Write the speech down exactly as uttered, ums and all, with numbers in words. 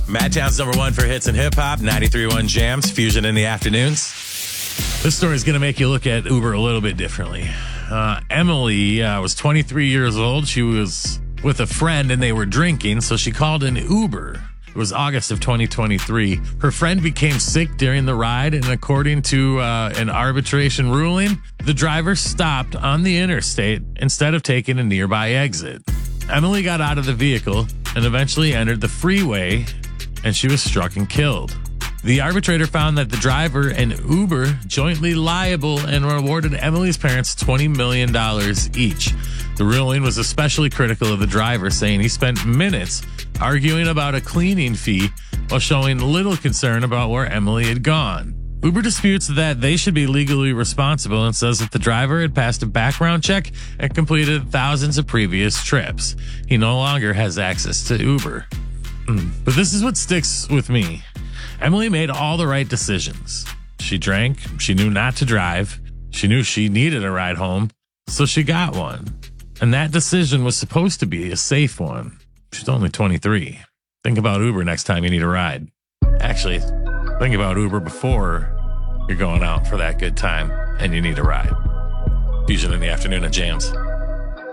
Madtown's number one for hits and hip hop, ninety-three point one Jams, Fusion in the afternoons. This story is going to make you look at Uber a little bit differently. Uh, Emily uh, was twenty-three years old. She was with a friend and they were drinking, so she called an Uber. It was August of twenty twenty-three. Her friend became sick during the ride, and according to uh, an arbitration ruling, the driver stopped on the interstate instead of taking a nearby exit. Emily got out of the vehicle and eventually entered the freeway, and she was struck and killed. The arbitrator found that the driver and Uber jointly liable and rewarded Emily's parents twenty million dollars each. The ruling was especially critical of the driver, saying he spent minutes arguing about a cleaning fee while showing little concern about where Emily had gone. Uber disputes that they should be legally responsible and says that the driver had passed a background check and completed thousands of previous trips. He no longer has access to Uber. Mm. But this is what sticks with me. Emily made all the right decisions. She drank. She knew not to drive. She knew she needed a ride home, so she got one. And that decision was supposed to be a safe one. She's only twenty-three. Think about Uber next time you need a ride. Actually, think about Uber before you're going out for that good time and you need a ride. Fusion in the afternoon at Jams.